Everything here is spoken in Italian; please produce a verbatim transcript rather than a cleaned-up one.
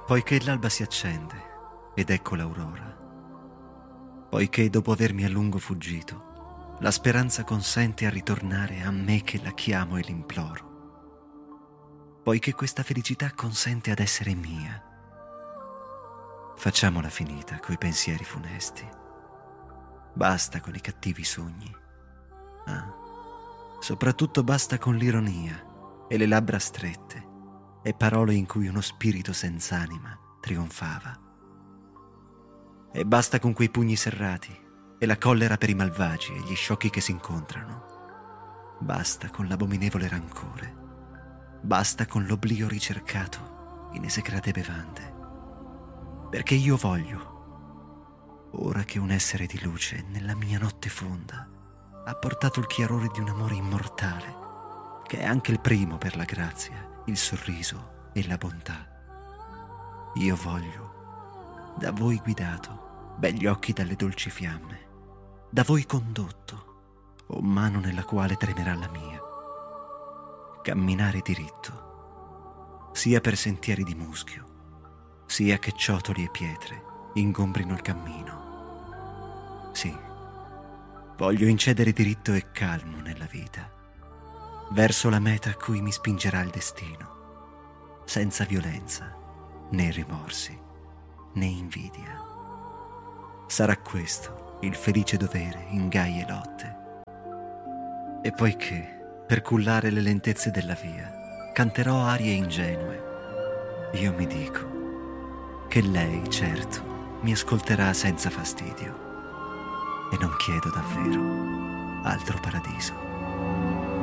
Poiché l'alba si accende ed ecco l'aurora, poiché dopo avermi a lungo fuggito, la speranza consente a ritornare a me che la chiamo e l'imploro, poiché questa felicità consente ad essere mia, facciamola finita coi pensieri funesti. Basta con i cattivi sogni. Ah, soprattutto basta con l'ironia e le labbra strette e parole in cui uno spirito senz'anima trionfava. E basta con quei pugni serrati e la collera per i malvagi e gli sciocchi che si incontrano. Basta con l'abominevole rancore. Basta con l'oblio ricercato in esecrate bevande. Perché io voglio, ora che un essere di luce nella mia notte fonda ha portato il chiarore di un amore immortale, che è anche il primo per la grazia, il sorriso e la bontà. Io voglio, da voi guidato, begli occhi dalle dolci fiamme, da voi condotto, o mano nella quale tremerà la mia, camminare diritto, sia per sentieri di muschio, sia che ciotoli e pietre ingombrino il cammino. Sì, voglio incedere diritto e calmo nella vita, verso la meta a cui mi spingerà il destino, senza violenza, né rimorsi, né invidia. Sarà questo il felice dovere in gaie lotte. E poiché, per cullare le lentezze della via, canterò arie ingenue, io mi dico che lei, certo, mi ascolterà senza fastidio, e non chiedo davvero altro paradiso.